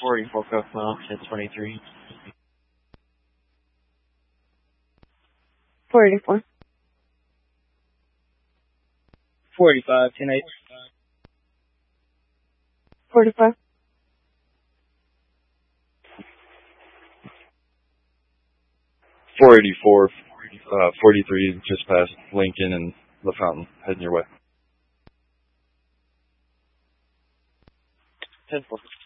44 Coke Mile, 1023. 44. 45, 10-8. 45. 484, 43, just past Lincoln and La Fountain, heading your way. 10-4.